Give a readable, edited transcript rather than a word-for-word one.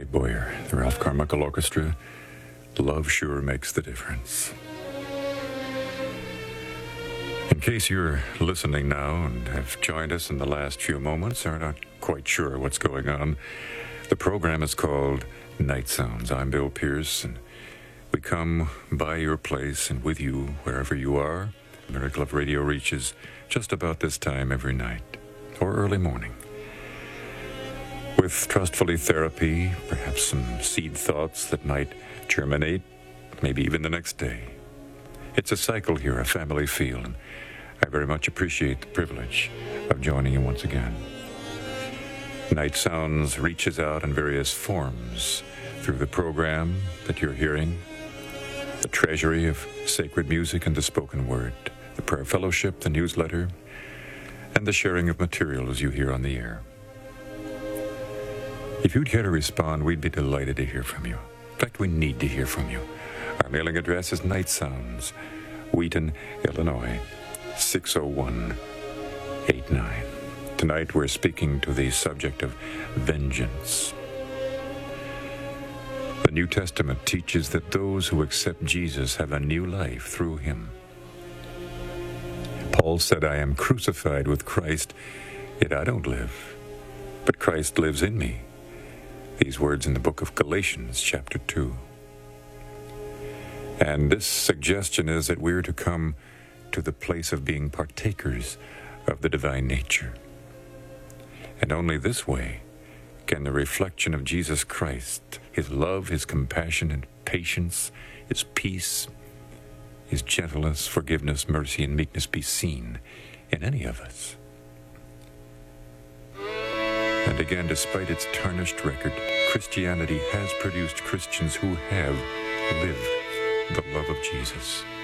Boyer, the Ralph Carmichael Orchestra. Love sure makes the difference. In case you're listening now and have joined us in the last few moments or are not quite sure what's going on, the program is called Night Sounds. I'm Bill Pierce, and we come by your place and with you wherever you are. Miracle of Radio reaches just about this time every night or early morning. With Trustfully Therapy, perhaps some seed thoughts that might germinate, maybe even the next day. It's a cycle here, a family feel, and I very much appreciate the privilege of joining you once again. Night Sounds reaches out in various forms through the program that you're hearing, the treasury of sacred music and the spoken word, the prayer fellowship, the newsletter, and the sharing of materials you hear on the air. If you'd care to respond, we'd be delighted to hear from you. In fact, we need to hear from you. Our mailing address is Night Sounds, Wheaton, Illinois, 60189. Tonight we're speaking to the subject of vengeance. The New Testament teaches that those who accept Jesus have a new life through him. Paul said, "I am crucified with Christ, yet I don't live, but Christ lives in me." These words in the book of Galatians, chapter 2. And this suggestion is that we're to come to the place of being partakers of the divine nature. And only this way can the reflection of Jesus Christ, his love, his compassion and patience, his peace, his gentleness, forgiveness, mercy, and meekness be seen in any of us. And again, despite its tarnished record, Christianity has produced Christians who have lived the love of Jesus.